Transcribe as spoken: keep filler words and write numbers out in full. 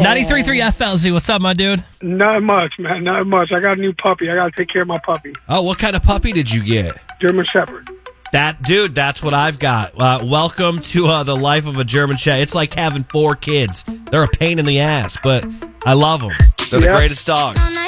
ninety-three point three F L Z, what's up, my dude? Not much, man. Not much. I got a new puppy. I got to take care of my puppy. Oh, what kind of puppy did you get? German Shepherd. That dude, that's what I've got. Uh, welcome to uh, the life of a German Shepherd. It's like having four kids. They're a pain in the ass, but I love them. They're Yeah. the greatest dogs.